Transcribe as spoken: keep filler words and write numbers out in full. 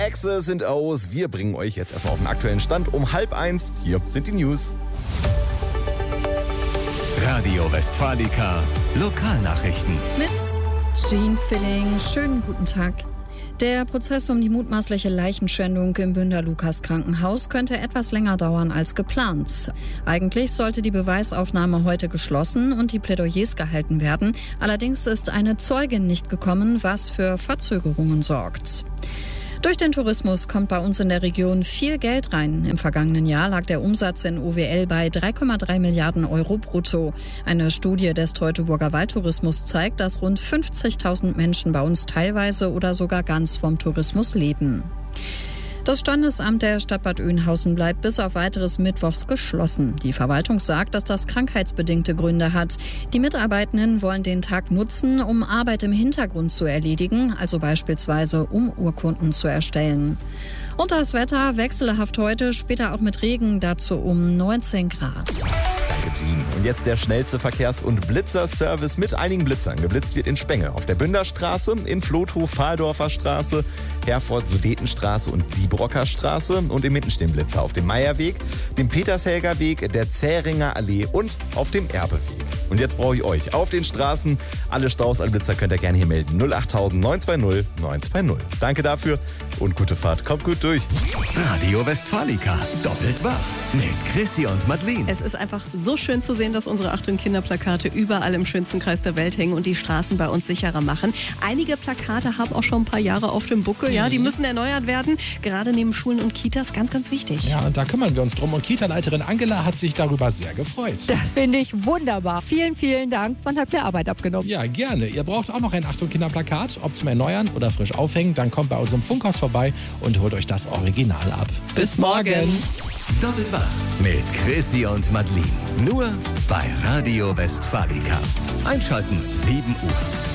Hexe sind aus. Wir bringen euch jetzt erstmal auf den aktuellen Stand um halb eins. Hier sind die News. Radio Westfalica, Lokalnachrichten. Mit Jean Filling. Schönen guten Tag. Der Prozess um die mutmaßliche Leichenschändung im Bünder Lukas-Krankenhaus könnte etwas länger dauern als geplant. Eigentlich sollte die Beweisaufnahme heute geschlossen und die Plädoyers gehalten werden. Allerdings ist eine Zeugin nicht gekommen, was für Verzögerungen sorgt. Durch den Tourismus kommt bei uns in der Region viel Geld rein. Im vergangenen Jahr lag der Umsatz in O W L bei drei Komma drei Milliarden Euro brutto. Eine Studie des Teutoburger Waldtourismus zeigt, dass rund fünfzigtausend Menschen bei uns teilweise oder sogar ganz vom Tourismus leben. Das Standesamt der Stadt Bad Oeynhausen bleibt bis auf weiteres mittwochs geschlossen. Die Verwaltung sagt, dass das krankheitsbedingte Gründe hat. Die Mitarbeitenden wollen den Tag nutzen, um Arbeit im Hintergrund zu erledigen, also beispielsweise um Urkunden zu erstellen. Und das Wetter wechselhaft heute, später auch mit Regen, dazu um neunzehn Grad. Danke, Jean. Und jetzt der schnellste Verkehrs- und Blitzerservice mit einigen Blitzern. Geblitzt wird in Spenge, auf der Bünderstraße, in Flotow, Fahldorfer Straße, Herford, Sudetenstraße und Diebrocker Straße und im Mitten stehen Blitzer auf dem Meierweg, dem Petershelger Weg, der Zähringer Allee und auf dem Erbeweg. Und jetzt brauche ich euch auf den Straßen. Alle Staus, alle Blitzer könnt ihr gerne hier melden. null acht neun zwei null neun zwei null. Danke dafür und gute Fahrt. Kommt gut durch. Radio Westfalica, doppelt wach mit Chrissy und Madeleine. Es ist einfach so schön zu sehen, dass unsere Achtung Kinderplakate überall im schönsten Kreis der Welt hängen und die Straßen bei uns sicherer machen. Einige Plakate haben auch schon ein paar Jahre auf dem Buckel. Ja, die müssen erneuert werden. Gerade neben Schulen und Kitas, ganz, ganz wichtig. Ja, und da kümmern wir uns drum. Und Kita-Leiterin Angela hat sich darüber sehr gefreut. Das finde ich wunderbar. Vielen, vielen Dank. Man hat mir Arbeit abgenommen. Ja, gerne. Ihr braucht auch noch ein Achtung Kinderplakat, ob zum Erneuern oder frisch aufhängen. Dann kommt bei unserem Funkhaus vorbei und holt euch das Original ab. Bis morgen. Doppelt wach mit Chrissy und Madeleine. Nur bei Radio Westfalica. Einschalten sieben Uhr.